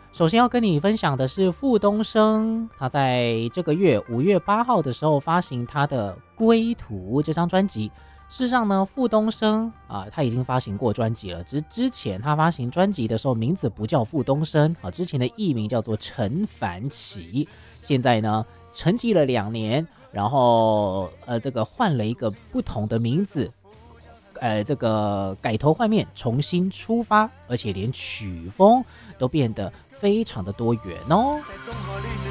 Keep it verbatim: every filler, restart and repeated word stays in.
首先要跟你分享的是傅东升，他在这个月五月八号的时候发行他的《归途》这张专辑。事实上呢，傅东升啊，他已经发行过专辑了，只是之前他发行专辑的时候名字不叫傅东升啊，之前的艺名叫做陈凡奇。现在呢，沉寂了两年，然后呃，这个换了一个不同的名字，呃，这个改头换面，重新出发，而且连曲风都变得非常的多元哦。